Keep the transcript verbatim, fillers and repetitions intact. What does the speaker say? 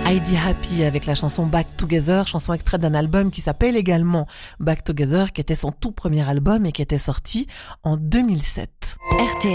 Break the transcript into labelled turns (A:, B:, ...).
A: Heidi Happy avec la chanson Back Together, chanson extraite d'un album qui s'appelle également Back Together, qui était son tout premier album et qui était sorti en deux mille sept.
B: R T L